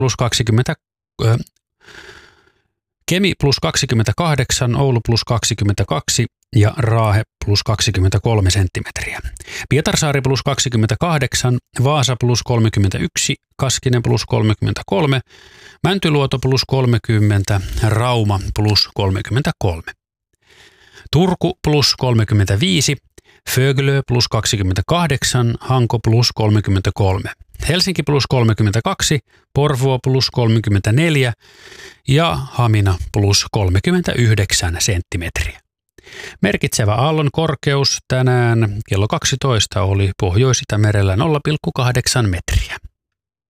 plus 20, Kemi plus 28, Oulu plus 22 ja Raahe plus 23 senttimetriä. Pietarsaari plus 28, Vaasa plus 31, Kaskinen plus 33, Mäntyluoto plus 30, Rauma plus 33. Turku plus 35, Föglö plus 28, Hanko plus 33. Helsinki plus 32, Porvoo plus 34 ja Hamina plus 39 senttimetriä. Merkitsevä aallon korkeus tänään kello 12 oli Pohjois-Itämerellä 0,8 metriä.